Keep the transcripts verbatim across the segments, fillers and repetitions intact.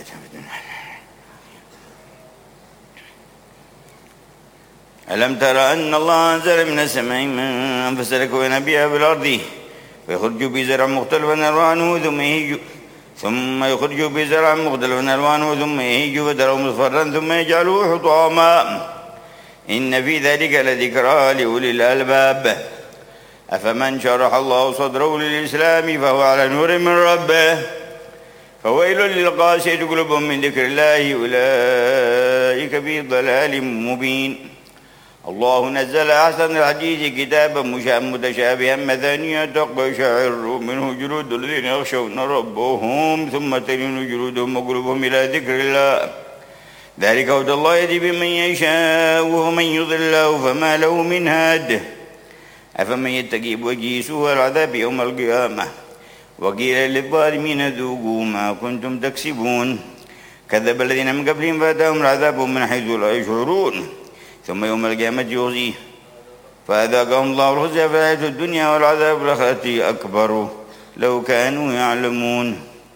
ألم تر أن الله أنزل من السماء ماء فسلكه ينابيع بالأرض فيخرج بزرع مختلفا ألوانه ثم يهيج ثم يخرج بزرع مختلفا ألوانه ثم يهيج فتراه مصفرا ثم يجعله حطاما إن في ذلك لذكرى لأولي الألباب أفمن شرح الله صدره للإسلام فهو على نور من ربه فويل للقاسية قلوبهم من ذكر الله أولئك في ضلال مبين. الله نزل أحسن الحديث كتابا متشابها مثانية تقشعر منه جلود الذين يخشون ربهم ثم تلين جلودهم وقلوبهم إلى ذكر الله ذلك هدى الله يهدي بمن يشاء ومن يضل الله فما له من هاد أفمن يتقي بوجهه سوء العذاب يوم القيامة وقيل للظالمين ذوقوا ما كنتم تكسبون كذب الذين من قبلهم فأتاهم العذاب من حيث لا يشعرون ثم يوم القيامة يخزيهم فأذاقهم الله الخزي في الحياة الدنيا والعذاب الآخرة أكبر لو كانوا يعلمون.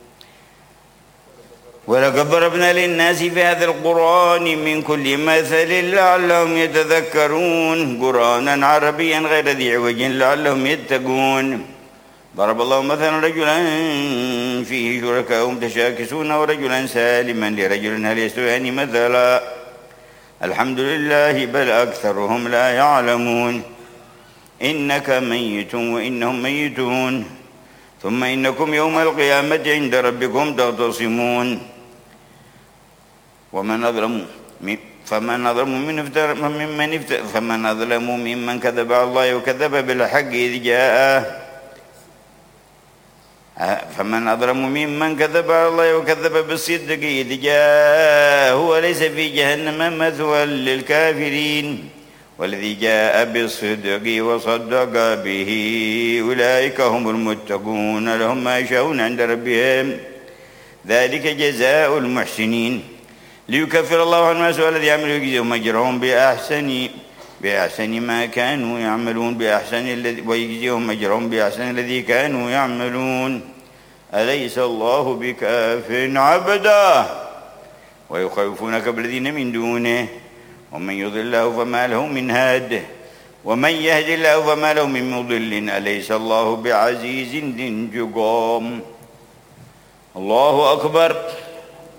ولقد ضربنا للناس في هذا القرآن من كل مثل لعلهم يتذكرون قرآنا عربيا غير ذي عوج لعلهم يتقون. ضرب الله مثلا رجلا فيه شركاء متشاكسون ورجلا سالما لرجل هل يستويان مثلا الحمد لله بل أكثرهم لا يعلمون. إنك ميت وإنهم ميتون ثم إنكم يوم القيامة عند ربكم تختصمون. ومن أظلم فمن أظلم ممن افتر ممن افتر فمن أظلم ممن كذب على الله وكذب بالحق إذ جاءه فمن أظلم ممن كذب على الله وكذب بالصدق إذ جاءه وليس في جهنم مثوى للكافرين والذي جاء بالصدق وصدق به أولئك هم المتقون لهم ما يشاءون عند ربهم ذلك جزاء المحسنين ليكفر الله عنهم سوء الذي عملوا ويجزيهم أجرهم بأحسن بأحسن ما كانوا يعملون بأحسن الذي ويجزيهم أجرهم بأحسن الذي كانوا يعملون. أليس الله بكاف عبدا ويخوفونك بالذين من دونه ومن يضل الله فما له من هاد ومن يهد الله فما له من مضل أليس الله بعزيز ذي انتقام. الله أكبر.